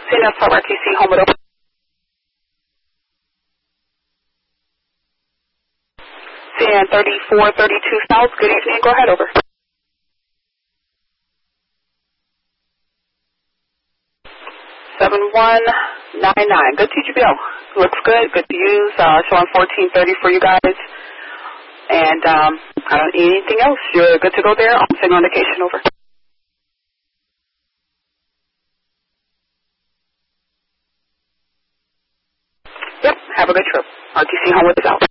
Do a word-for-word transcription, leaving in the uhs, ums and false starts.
C N S R T C, home with over. C N thirty-four thirty-two South, good evening, go ahead, over. seven one nine nine, good T G B O. Looks good, good to use, uh, showing fourteen thirty for you guys. And um, I don't need anything else. You're good to go there. I'll send notification over. Yep, have a good trip. R T C home with us out.